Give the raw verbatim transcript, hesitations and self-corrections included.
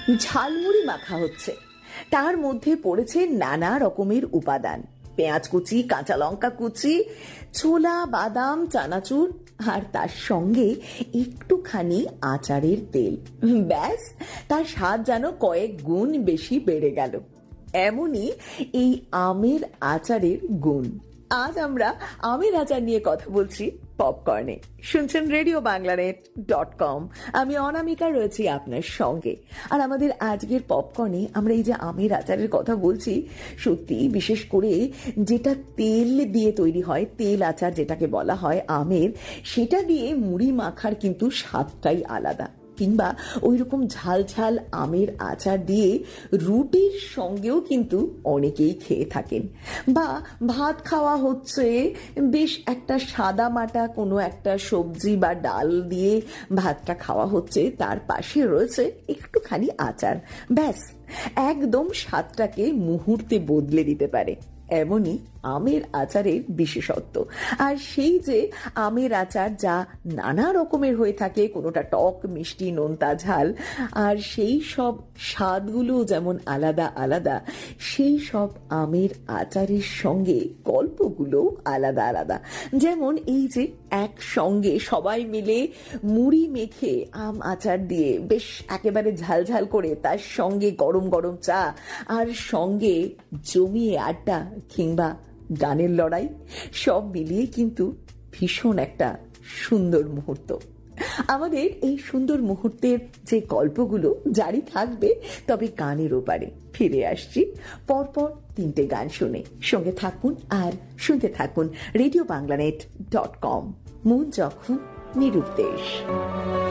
ঝালমুড়ি মাখা হচ্ছে, তার মধ্যে পড়েছে নানা রকমের উপাদান, পেঁয়াজ কুচি, কাঁচা লঙ্কা কুচি, ছোলা, বাদাম, চানাচুর, আর তার সঙ্গে একটুখানি আচারের তেল। ব্যাস, তার স্বাদ যেন কয়েক গুণ বেশি বেড়ে গেল। এমনই এই আমের আচারের গুণ। আজ আমরা আমের আচার নিয়ে কথা বলছি পপকর্নে। শুনছেন রেডিও বাংলানেট ডট কম। আমি অনামিকা রয়েছি আপনার সঙ্গে। আর আমাদের আজকের পপকর্নে আমরা এই যে আমের আচারের কথা বলছি, সত্যি বিশেষ করে যেটা তেল দিয়ে তৈরি হয়, তেল আচার যেটাকে বলা হয় আমের, সেটা দিয়ে মুড়ি মাখার কিন্তু স্বাদটাই আলাদা। কিংবা ওই রকম ঝাল ঝাল আমের আচার দিয়ে রুটির সঙ্গেও কিন্তু অনেকেই খেয়ে থাকেন। বা ভাত খাওয়া হচ্ছে, বেশ একটা সাদা মাটা কোনো একটা সবজি বা ডাল দিয়ে ভাতটা খাওয়া হচ্ছে, তার পাশে রয়েছে একটুখানি আচার। ব্যাস, একদম স্বাদটাকে মুহূর্তে বদলে দিতে পারে। এমনই আমের আচারের বিশেষত্ব। আর সেই যে আমের আচার যা নানা রকমের হয়ে থাকে, কোনোটা টক, মিষ্টি, নোনতা, ঝাল, আর সেই সব স্বাদগুলো যেমন আলাদা আলাদা, সেই সব আমের আচারের সঙ্গে গল্পগুলো আলাদা আলাদা। যেমন এই যে একসঙ্গে সবাই মিলে মুড়ি মেখে আম আচার দিয়ে বেশ একেবারে ঝালঝাল করে, তার সঙ্গে গরম গরম চা, আর সঙ্গে জমিয়ে আড্ডা কিংবা গানের লড়াই, সব মিলিয়ে কিন্তু ভীষণ একটা সুন্দর মুহূর্ত। আমাদের এই সুন্দর মুহূর্তের যে গল্পগুলো জারি থাকবে, তবে গানের ওপারে ফিরে আসছি পরপর তিনটে গান শুনে। সঙ্গে থাকুন আর শুনতে থাকুন রেডিও বাংলানেট ডট কম। মন যখন নিরুদ্দেশ।